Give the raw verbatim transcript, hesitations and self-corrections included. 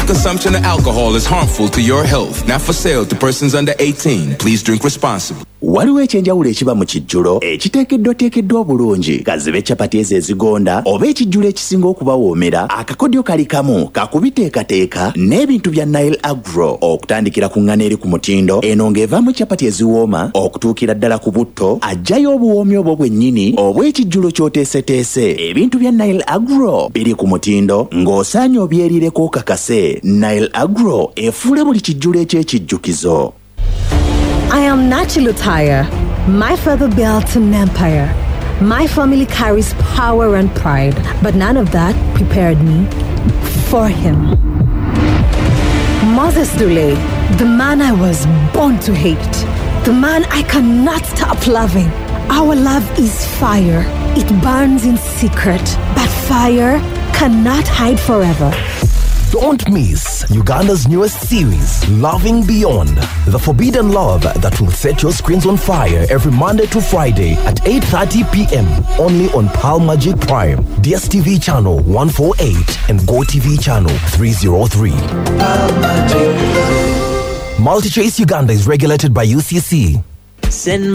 consumption of alcohol is harmful to your health. Not for sale to persons under eighteen. Please drink responsibly. Waliwo ekyenjawulo ekiba mu kijjulo ekiteekeddwateekeddwa obulungi gazibe capati ezo ezigonda oba ekijjulo ekisinga okubawoomera akakodyo kali kamu kakubiteekateeka n'ebintu bya Nile Agro okutandikira ku ngano eri ku mutindo eno ng'evaamu capati eziwooma okutuukira ddala ku butto ajjayo obuwoomi obwo bwennyini obw'ekijjulo ky'oteeseteese ebintu bya Nile Agro biri ku mutindo ng'osaanye obyerireko okakase. Nile Agro efuula buli kijjulo eky'ekijjukizo. I am Nachilutaya. My father built an empire. My family carries power and pride, but none of that prepared me for him. Moses Dule, the man I was born to hate, the man I cannot stop loving. Our love is fire. It burns in secret, but fire cannot hide forever. Don't miss Uganda's newest series, Loving Beyond, the forbidden love that will set your screens on fire every Monday to Friday at eight thirty p.m. only on Pearl Magic Prime, D S T V channel one forty-eight and Go T V channel three oh three. MultiChoice Uganda is regulated by U C C. Send